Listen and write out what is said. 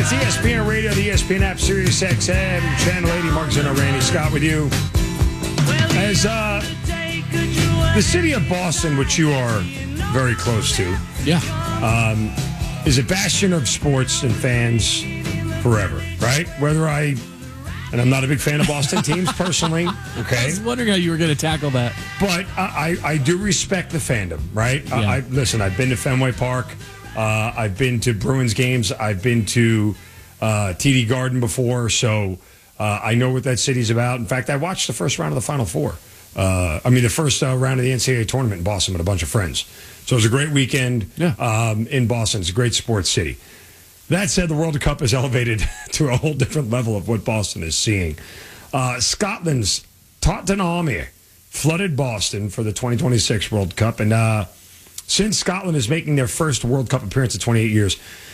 It's ESPN Radio, the ESPN app, Sirius XM, Channel 80. Mark Zeno, Randy Scott with you. As the city of Boston, which you are very close to, is a bastion of sports and fans forever, right? And I'm not a big fan of Boston teams personally, okay? I was wondering how you were going to tackle that. But I do respect the fandom, right? Yeah. Listen, I've been to Fenway Park. I've been to Bruins games. I've been to TD Garden before, so I know what that city's about. In fact, I watched the first round of the Final Four. The first round of the NCAA tournament in Boston with a bunch of friends. So it was a great weekend in Boston. It's a great sports city. That said, the World Cup is elevated to a whole different level of what Boston is seeing. Scotland's Tottenham flooded Boston for the 2026 World Cup. And since Scotland is making their first World Cup appearance in 28 years,